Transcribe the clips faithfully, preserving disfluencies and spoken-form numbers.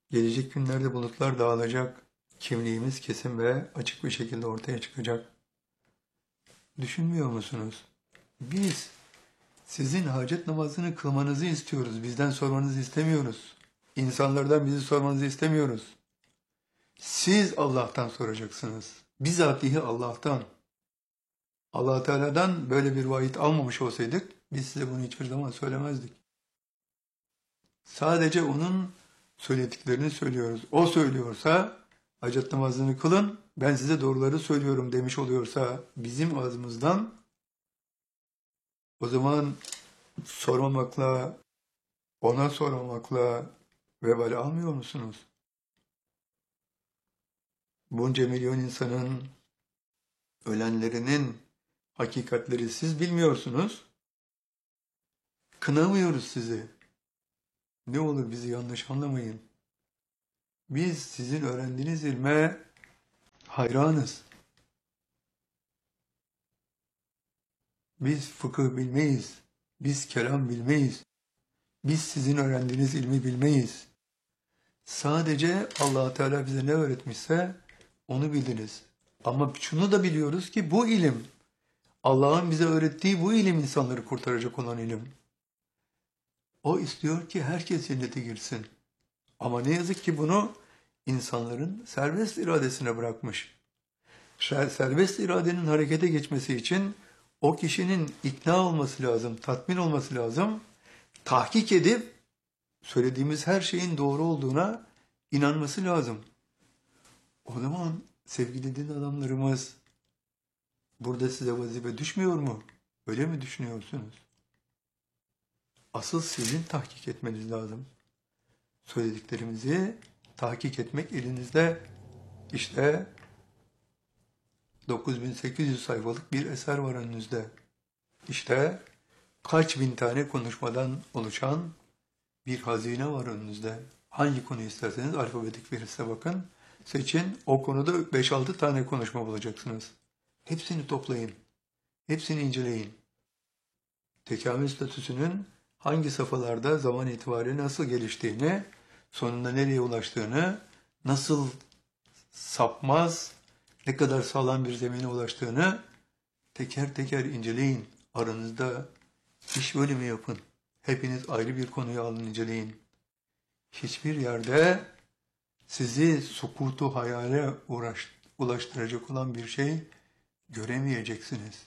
Gelecek günlerde bulutlar dağılacak, kimliğimiz kesin ve açık bir şekilde ortaya çıkacak. Düşünmüyor musunuz? Biz sizin hacet namazını kılmanızı istiyoruz. Bizden sormanızı istemiyoruz. İnsanlardan bizi sormanızı istemiyoruz. Siz Allah'tan soracaksınız. Bizatihi Allah'tan. Allah Teala'dan böyle bir vahiy almamış olsaydık biz size bunu hiçbir zaman söylemezdik. Sadece onun söylediklerini söylüyoruz. O söylüyorsa hacet namazını kılın, ben size doğruları söylüyorum demiş oluyorsa bizim ağzımızdan, o zaman sormamakla, ona sormamakla vebal almıyor musunuz? Bunca milyon insanın, ölenlerinin hakikatleri siz bilmiyorsunuz. Kınamıyoruz sizi. Ne olur bizi yanlış anlamayın. Biz sizin öğrendiğiniz ilme hayranız. Biz fıkıh bilmeyiz. Biz kelam bilmeyiz. Biz sizin öğrendiğiniz ilmi bilmeyiz. Sadece Allah Teala bize ne öğretmişse onu biliriz. Ama şunu da biliyoruz ki bu ilim, Allah'ın bize öğrettiği bu ilim insanları kurtaracak olan ilim. O istiyor ki herkes cennete girsin. Ama ne yazık ki bunu insanların serbest iradesine bırakmış. Serbest iradenin harekete geçmesi için o kişinin ikna olması lazım, tatmin olması lazım. Tahkik edip söylediğimiz her şeyin doğru olduğuna inanması lazım. O zaman sevgili din adamlarımız, burada size vazife düşmüyor mu? Öyle mi düşünüyorsunuz? Asıl sizin tahkik etmeniz lazım. Söylediklerimizi tahkik etmek elinizde. İşte dokuz bin sekiz yüz sayfalık bir eser var önünüzde. İşte kaç bin tane konuşmadan oluşan bir hazine var önünüzde. Hangi konu isterseniz alfabetik verirse bakın, seçin. O konuda beş altı tane konuşma bulacaksınız. Hepsini toplayın. Hepsini inceleyin. Tekamül statüsünün hangi safhalarda zaman itibariyle nasıl geliştiğini, sonunda nereye ulaştığını, nasıl sapmaz, ne kadar sağlam bir zemine ulaştığını teker teker inceleyin. Aranızda iş bölümü yapın. Hepiniz ayrı bir konuyu alın, inceleyin. Hiçbir yerde sizi sukutu hayale uğraş, ulaştıracak olan bir şey göremeyeceksiniz.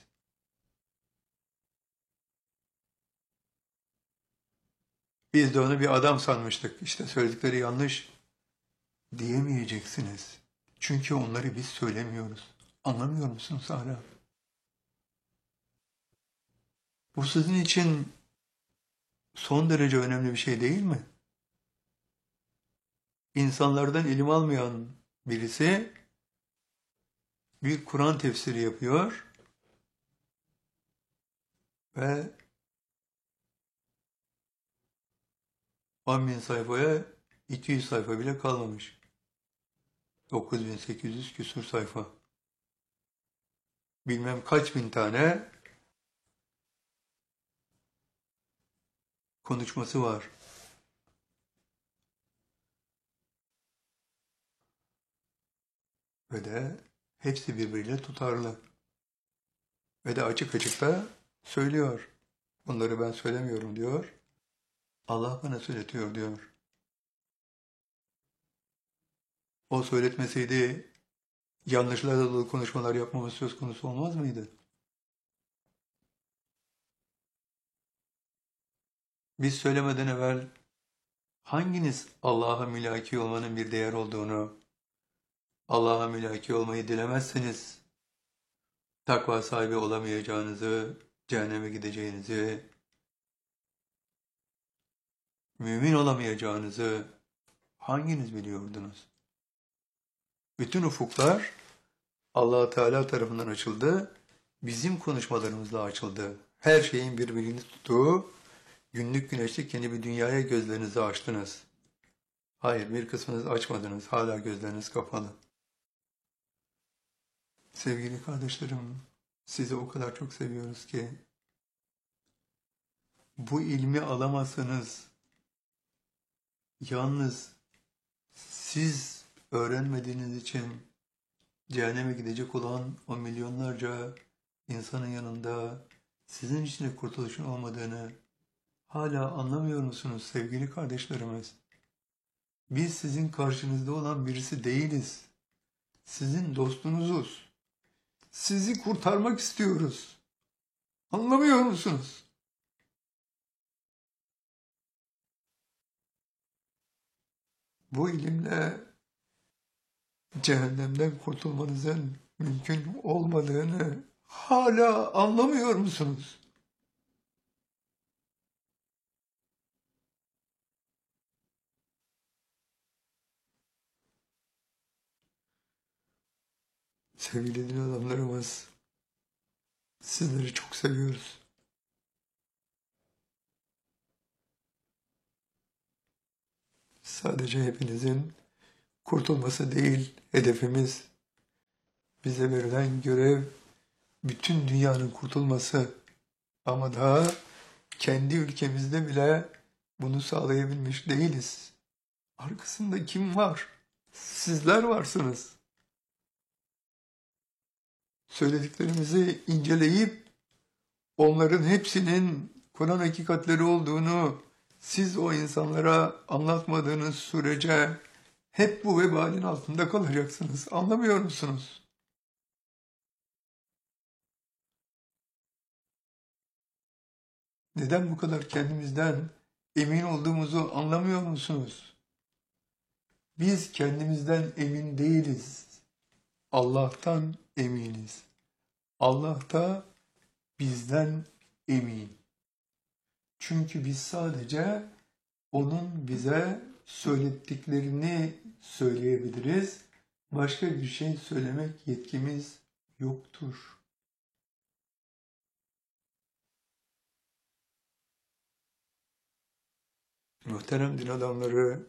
Biz de onu bir adam sanmıştık. İşte söyledikleri yanlış diyemeyeceksiniz. Çünkü onları biz söylemiyoruz. Anlamıyor musunuz hala? Bu sizin için son derece önemli bir şey değil mi? İnsanlardan ilim almayan birisi bir Kur'an tefsiri yapıyor ve on bin sayfaya iki yüz sayfa bile kalmamış. dokuz bin sekiz yüz küsur sayfa. Bilmem kaç bin tane konuşması var. Ve de hepsi birbiriyle tutarlı. Ve de açık açık da söylüyor. Bunları ben söylemiyorum diyor. Allah bana söyletiyor diyor. O söyletmeseydi yanlışlarla dolu konuşmalar yapmamız söz konusu olmaz mıydı? Biz söylemeden evvel hanginiz Allah'a mülaki olmanın bir değer olduğunu, Allah'a mülaki olmayı dilemezseniz takva sahibi olamayacağınızı, cehenneme gideceğinizi, mümin olamayacağınızı hanginiz biliyordunuz? Bütün ufuklar Allah Teala tarafından açıldı, bizim konuşmalarımızla açıldı. Her şeyin birbirini tuttuğu, günlük güneşlik yeni bir dünyaya gözlerinizi açtınız. Hayır, bir kısmınız açmadınız, hala gözleriniz kapalı. Sevgili kardeşlerim, sizi o kadar çok seviyoruz ki, bu ilmi alamazsanız, yalnız Siz öğrenmediğiniz için cehenneme gidecek olan o milyonlarca insanın yanında sizin için de kurtuluşun olmadığını hala anlamıyor musunuz sevgili kardeşlerimiz? Biz sizin karşınızda olan birisi değiliz. Sizin dostunuzuz. Sizi kurtarmak istiyoruz. Anlamıyor musunuz? Bu ilimle cehennemden kurtulmanızın mümkün olmadığını hala anlamıyor musunuz? Sevgili din adamlarımız, sizleri çok seviyoruz. Sadece hepinizin kurtulması değil hedefimiz. Bize verilen görev bütün dünyanın kurtulması. Ama daha kendi ülkemizde bile bunu sağlayabilmiş değiliz. Arkasında kim var? Sizler varsınız. Söylediklerimizi inceleyip onların hepsinin Kur'an hakikatleri olduğunu siz o insanlara anlatmadığınız sürece hep bu vebalin altında kalacaksınız. Anlamıyor musunuz? Neden bu kadar kendimizden emin olduğumuzu anlamıyor musunuz? Biz kendimizden emin değiliz. Allah'tan eminiz. Allah da bizden emin. Çünkü biz sadece onun bize söylettiklerini söyleyebiliriz. Başka bir şey söylemek yetkimiz yoktur. Muhterem din adamları,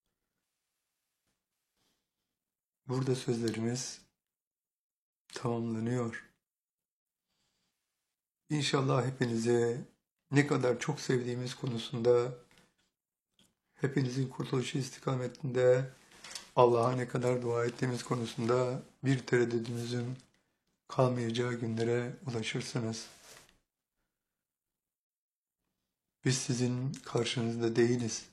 burada sözlerimiz tamamlanıyor. İnşallah hepinizi ne kadar çok sevdiğimiz konusunda, hepinizin kurtuluşu istikametinde Allah'a ne kadar dua ettiğimiz konusunda bir tereddüdünüzün kalmayacağı günlere ulaşırsınız. Biz sizin karşınızda değiliz.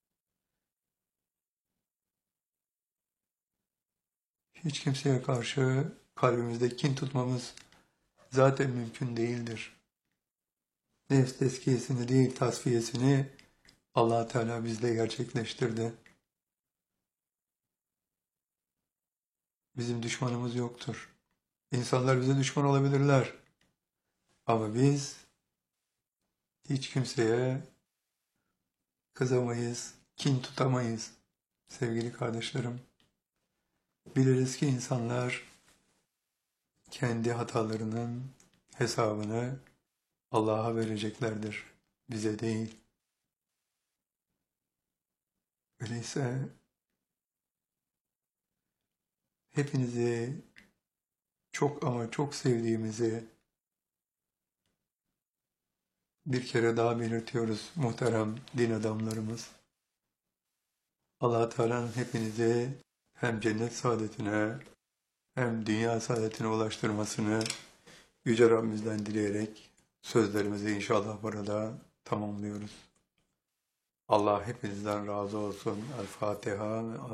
Hiç kimseye karşı kalbimizde kin tutmamız zaten mümkün değildir. Nefs tezkiyesini değil tasfiyesini Allah Teala bizde gerçekleştirdi. Bizim düşmanımız yoktur. İnsanlar bize düşman olabilirler. Ama biz hiç kimseye kızamayız, kin tutamayız sevgili kardeşlerim. Biliriz ki insanlar kendi hatalarının hesabını Allah'a vereceklerdir, bize değil. Öyleyse hepinizi çok ama çok sevdiğimizi bir kere daha belirtiyoruz muhterem din adamlarımız. Allah Teala'nın hepinizi hem cennet saadetine hem dünya saadetine ulaştırmasını Yüce Rabbimizden dileyerek sözlerimizi inşallah burada tamamlıyoruz. Allah hepinizden razı olsun. El Fatiha.